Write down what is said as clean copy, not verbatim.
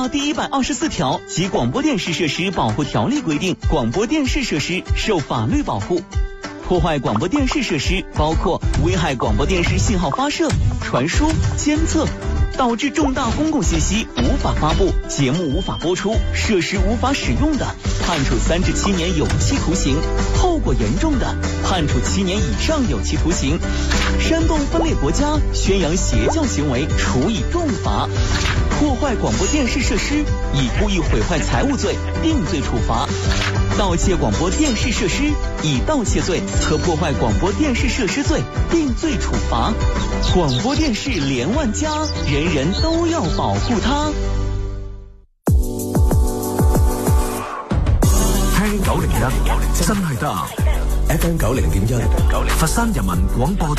法》第124条及广播电视设施保护条例规定，广播电视设施受法律保护。破坏广播电视设施包括危害广播电视信号发射、传输、监测，导致重大公共信息无法发布、节目无法播出、设施无法使用的，判处3至7年有期徒刑；后果严重的，判处7年以上有期徒刑。煽动分裂国家、宣扬邪教行为，处以重罚。破坏广播电视设施，以故意毁坏财物罪并罪处罚。盗窃广播电视设施，以盗窃罪和破坏广播电视设施罪并罪处罚。广播電視連萬家，人人都要保護它。 聽901真係得 FM 90.1佛山人民廣播